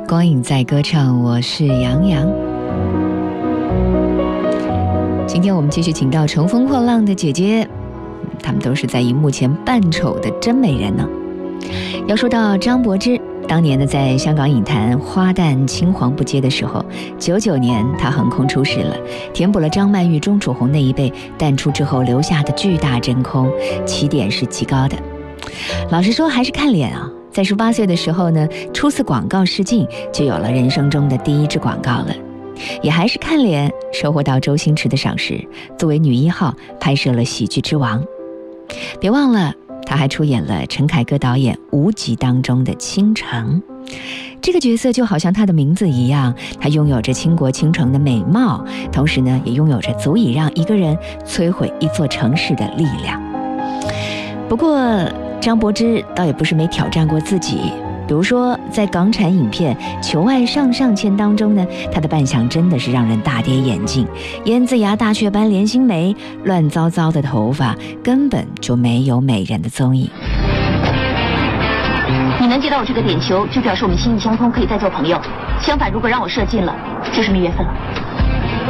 光影在歌唱，我是杨洋。今天我们继续请到乘风破浪的姐姐，她们都是在荧幕前扮丑的真美人呢。要说到张柏芝，当年呢在香港影坛花旦青黄不接的时候，99年她横空出世了，填补了张曼玉、钟楚红那一辈淡出之后留下的巨大真空，起点是极高的。老实说还是看脸啊，在18岁的时候呢，初次广告试镜就有了人生中的第一支广告了，也还是看脸收获到周星驰的赏识，作为女1号拍摄了《喜剧之王》。别忘了她还出演了陈凯歌导演《无极》当中的倾城，这个角色就好像她的名字一样，她拥有着倾国倾城的美貌，同时呢也拥有着足以让一个人摧毁一座城市的力量。不过张柏芝倒也不是没挑战过自己，比如说在港产影片《求爱上上签》当中呢，她的扮相真的是让人大跌眼镜，燕子牙大雀斑连心眉，乱糟糟的头发，根本就没有美人的踪影。 你能接到我这个点球，就表示我们心意相通，可以再做朋友。相反，如果让我射进了，就是蜜月份了。